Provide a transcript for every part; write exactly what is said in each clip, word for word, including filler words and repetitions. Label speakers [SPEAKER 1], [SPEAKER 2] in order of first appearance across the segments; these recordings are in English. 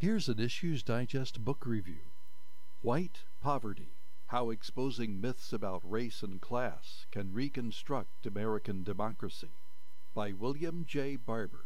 [SPEAKER 1] Here's an Issues Digest book review. White Poverty: How Exposing Myths About Race and Class Can Reconstruct American Democracy, by William J. Barber.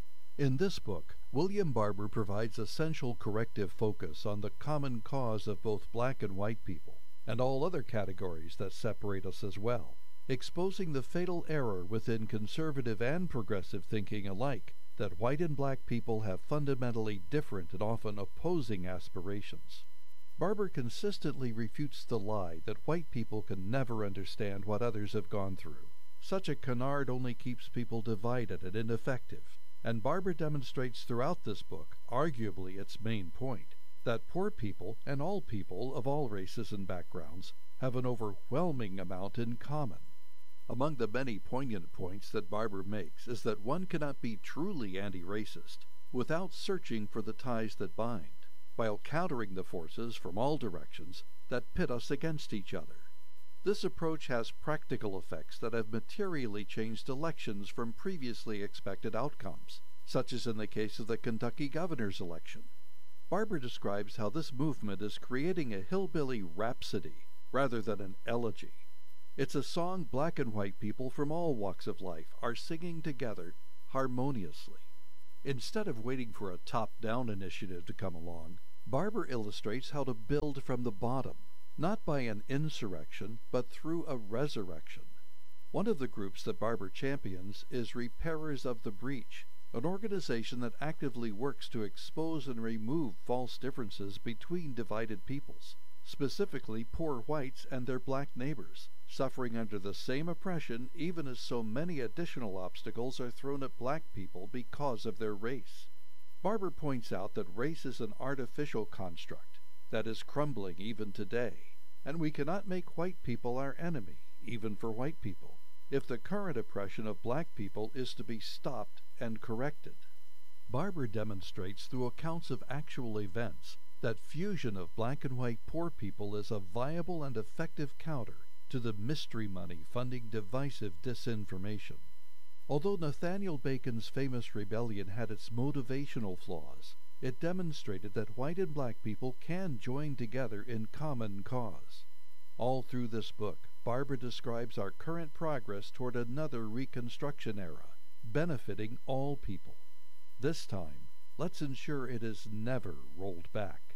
[SPEAKER 1] In this book, William Barber provides essential corrective focus on the common cause of both black and white people, and all other categories that separate us as well, exposing the fatal error within conservative and progressive thinking alike that white and black people have fundamentally different and often opposing aspirations. Barber consistently refutes the lie that white people can never understand what others have gone through. Such a canard only keeps people divided and ineffective, and Barber demonstrates throughout this book, arguably its main point, that poor people and all people of all races and backgrounds have an overwhelming amount in common. Among the many poignant points that Barber makes is that one cannot be truly anti-racist without searching for the ties that bind, while countering the forces from all directions that pit us against each other. This approach has practical effects that have materially changed elections from previously expected outcomes, such as in the case of the Kentucky governor's election. Barber describes how this movement is creating a hillbilly rhapsody rather than an elegy. It's a song black and white people from all walks of life are singing together harmoniously. Instead of waiting for a top-down initiative to come along, Barber illustrates how to build from the bottom, not by an insurrection, but through a resurrection. One of the groups that Barber champions is Repairers of the Breach, an organization that actively works to expose and remove false differences between divided peoples, specifically poor whites and their black neighbors, suffering under the same oppression even as so many additional obstacles are thrown at black people because of their race. Barber points out that race is an artificial construct that is crumbling even today, and we cannot make white people our enemy, even for white people, if the current oppression of black people is to be stopped and corrected. Barber demonstrates through accounts of actual events that fusion of black and white poor people is a viable and effective counter to the mystery money funding divisive disinformation. Although Nathaniel Bacon's famous rebellion had its motivational flaws, it demonstrated that white and black people can join together in common cause. All through this book, Barber describes our current progress toward another Reconstruction era, benefiting all people. This time, let's ensure it is never rolled back.